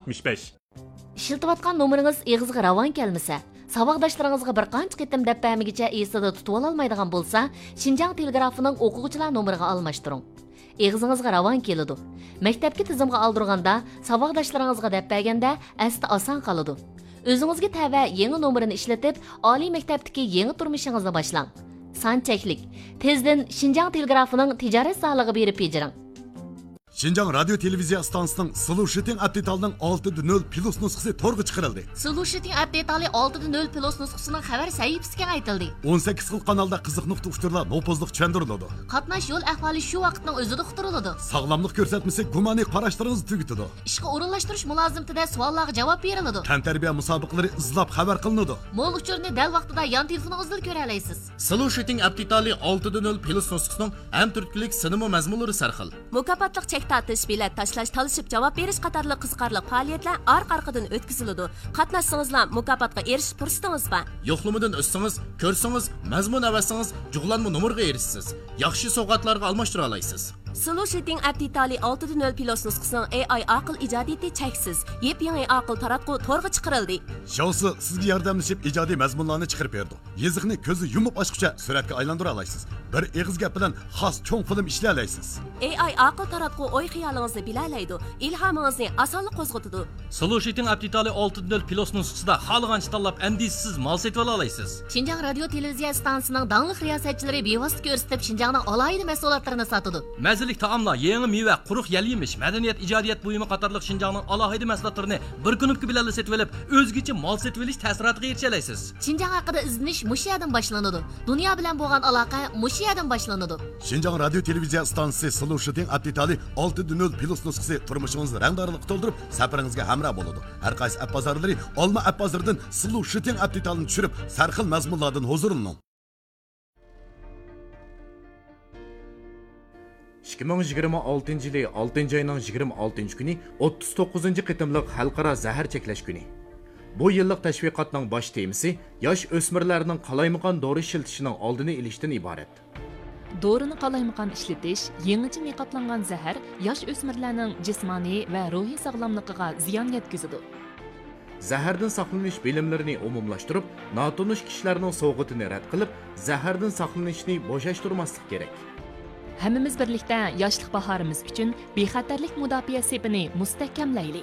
65. İşiltiyotgan nomeringiz egizga ravon kelmasa, saboqdoshlaringizga bir qancha qitim dabbamigacha esida tutib ololmaydigan bo'lsa, Xinjiang telegrafining o'quvchilar nomeriga almashtiring. Egizingizga ravon keladi. Maktabga tizimga oldirganda, saboqdoshlaringizga dabbaganda asli oson qoladi. O'zingizga tava yangi nomerini ishlatib, oliy maktabdagi yangi turmushingizni boshlang. Son cheklik. Tezdan Xinjiang telegrafining tijorat sohasiga berib bejiring. Şinjan Radyo Televiziya Stansiyasının Solution Update'ning 6.0 plus nusxasi to'rga chiqarildi. Solution Update 6.0 plus nusxasining xabar sahifasiga aytildi. 18 xil kanalda qiziq nuqta uchtirlar nopozliq tushuntiriladi. Qatnash yo'l ahvoli shu vaqtning o'zida uqtiriladi. Sog'lomlik ko'rsatmasi gumoniy qarashlaringizni tugitadi. Ishga o'rinlashtirish mulozimtida savollarga javob beriladi. Tantarbiya musobaqalari izlab xabar qilinadi. Mo'l uchurni dal vaqtida yon telefoningizda ko'ra olasiz. Solution Update 6.0 plus nusxasining ham turklik sinema mazmunlari sarxil. Mukofotliq chek tartish, bilet tashlash, talishib javob berish qatorli qiziqarli faoliyatlar orqa-orqadan o'tkaziladi. Qatnashsangizlar mukofotga erishish fursatingiz bor. Yo'qlamadan o'tsangiz, ko'rsangiz, mazmun avasangiz, jug'lanma nomerga erishsiz. Yaxshi sovg'atlarga almashtira olasiz. Solution Update 6.0 plus nusxasining AI aql ijodiyati cheksiz. Yep-yangi aql taratqu to'rga chiqarildi. Shousi sizga yordamlashib ijodiy mazmunlarni chiqarib berdi. Yeziqni ko'zi yumib ochguncha suratga aylantira olasiz. Bir eg'iz gap bilan xos cho'ng film ishlay olasiz. AI aql taratqu o'y xiyolingizni bilalaydi. Ilhomingizni osonlik qo'zg'atadi. Solution Update 6.0 plus nusxasida xohlagancha tanlab andisiz mal setib olasiz. Xinjiang radio televiziya stansiyasining dangliq riyosatchilari bevosita ko'rsatib Xinjiangning alohida mahsulotlarini sotadi. Mazalik taomlar, yangi meva, quruq yal-yemish, madaniyat, ijodiyat buyumi qatorliq Xinjiangning alohida mahsulotlarini bir kunlik bilan setib olib, o'zgacha mal setib olish ta'siriga erisha olasiz. Xinjiang haqida izlanish mush yerdan boshlanadi. Dunyo bilan bo'lgan aloqa mush yerdan boshlanadi. Xinjiang radio televiziya stansiyasi Solution Update 6.0 plus nusxasi turmushingizni rangdorlik to'ldirib, safaringizga hamroh bo'ladi. Har qaysi app bozorlari olma app bozoridan Solution Update'ni tushirib, sarxil mazmunlardan huzurlaning. 2026 yılı 6. ayının 26. günü 39. qitimliq xalqaro zahar cheklash kuni. Bu yillik tashviqotning bosh temasi yosh o'smirlarning qalaymaqon dori ishlatishning oldini olishdan iborat. Dorini qalaymaqon ishlatish, yangicha niqoblangan zahar yosh o'smirlarning jismoniy va ruhiy sog'lomligiga ziyon yetkazadi. Zahardan saqlanish bilimlarini umumlashtirib, notanish kishilarning sovg'atini rad qilib, zahardan saqlanishni bo'shashtirmaslik kerak. Hammamiz birlikda yoshlik bahorimiz uchun bexatarlik mudofaa sepini mustahkamlaylik.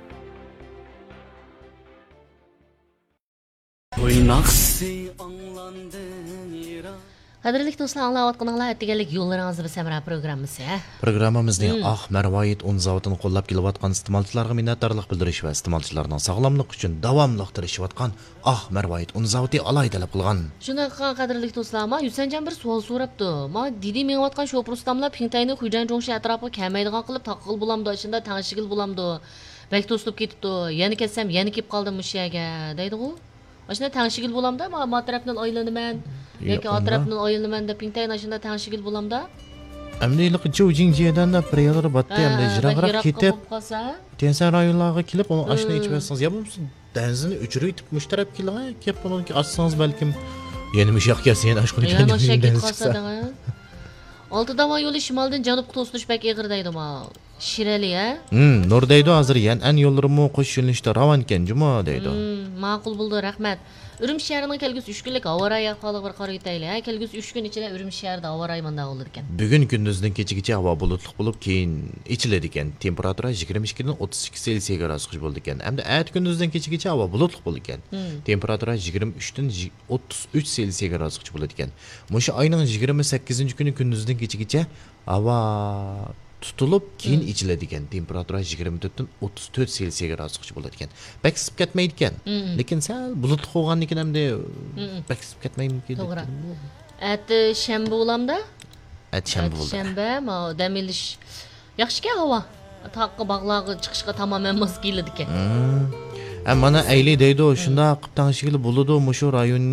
Qadrli do'stlar, anglayotganinglar aytganlik yo'llaringizni bisamra programmasi. Programmamizning Marvoyit Unzavatini qo'llab kelayotgan iste'molchilarga minnatdorlik bildirish va iste'molchilarning sog'lomlik uchun davomli tirishayotgan Marvoyit Unzavati alaytalab qilgan. Shunday qilgan qadrli do'stlar, men Yusanjan bir savol so'rabdi. Men Didi mengayotgan sho'prustamlar Pingtayni Xuyjan Jongshi atrofiga kelmaydigan qilib taqil bo'lamdi, shunda tangshigil bo'lamdi. Bek to'stib ketibdi. Yana ketsam, yana kelib qoldim o'sha yerga, deydi-ku. Ashuna tangshigil bo'lamda, men atrofdan oylanaman. Yoki atrofdan oylanaman deb Pingtayni shunda tangshigil bo'lamda. Amdaylik Jojingjiyadan da priyalar batdi, amday jiraqroq ketib, Tensan rayonlarga kelib, uni ashuna ichib olsangiz, ya bo'lmasa denzini o'chirib itib mushtarab kelib, uni açsangiz balkim yana mishaq kelsa, yana ashquni chiqadi. Olti davo yo'li shimoldan janubga to'silish bak eg'ir deydi ma. Shirali a? Nur deydi hozir an yo'llarimi qo'sh yo'nalishda ravon ekan juma deydi. Ma'qul bo'ldi, rahmat. Urumchi shahrining kelgusi 3 kunlik havo rayi ahvoliga bir qarab o'taylik. Kelgusi 3 kun ichida Urumchi shahrida havo rayi manda bo'ladi ekan. Bugun kunduzdan kechagacha havo bulutli bo'lib, keyin ichiladi ekan. Temperatura 22 dan 32 selsiy gradusgacha bo'ldi ekan. Hamda at kunduzdan kechagacha havo bulutli bo'ldi ekan. Temperatura 23 dan 33 selsiy gradusgacha bo'ladi ekan. Mushu oyning 28-kuni kunduzdan kechagacha havo tutulib keyin ichiladi ekan. Temperatura 24 dan 34 selsiy gradusgacha bo'ladi ekan. Pek isib ketmaydi ekan. Lekin sal bulutli bo'lgandan keyin hamda pek isib ketmaydi ekan. To'g'ri. At shanba bo'lamda? At shanba bo'ldi. Shanba, ma dam olish yaxshi-ku havo. Taqqa bog'larga chiqishga tamoman mos keladi ekan. Mana ayli deydi, shunda qilib tangshigil bo'ladi, mushu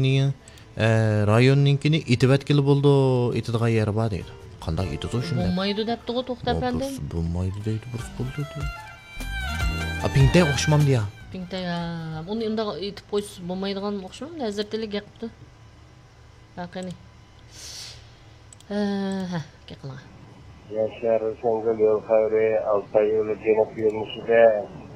rayonninkini itibatkili bo'ldi, itidigan yer bor deydi. Qanday etdi shunda? Bo'lmaydi debdi-ku to'xtapandim. Bo'lmaydi deydi, bir bo'ldi. Pingtay o'xshamamdi ya. Pingtay, uni unda etib qo'ysiz bo'lmaydigan o'xshamamdi, hazirtalik gapdi. Qani. Keqilaman. Yaşar Şengül yol xayri Altay yolu Cenab yo'lmishida